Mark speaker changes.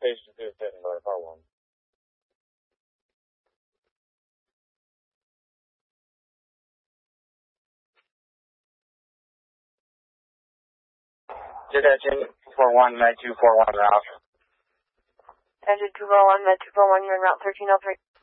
Speaker 1: page 2 setting by part 1. Jet engine 41, 9241 route.
Speaker 2: Engine 241, Med 241, you're in route 1303.